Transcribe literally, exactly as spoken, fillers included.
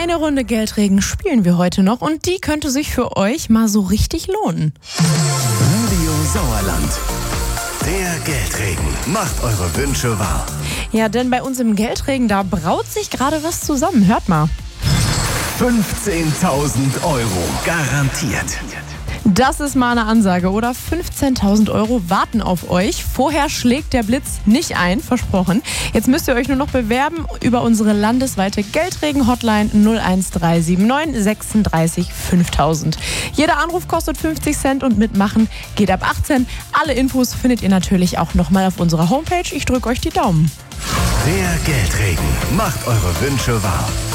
Eine Runde Geldregen spielen wir heute noch und die könnte sich für euch mal so richtig lohnen. Radio Sauerland. Der Geldregen macht eure Wünsche wahr. Ja, denn bei uns im Geldregen, da braut sich gerade was zusammen. Hört mal. fünfzehntausend Euro garantiert. Das ist mal eine Ansage, oder? fünfzehntausend Euro warten auf euch. Vorher schlägt der Blitz nicht ein, versprochen. Jetzt müsst ihr euch nur noch bewerben über unsere landesweite Geldregen-Hotline null eins drei sieben neun sechsunddreißig fünftausend. Jeder Anruf kostet fünfzig Cent und mitmachen geht ab achtzehn. Alle Infos findet ihr natürlich auch nochmal auf unserer Homepage. Ich drücke euch die Daumen. Der Geldregen macht eure Wünsche wahr.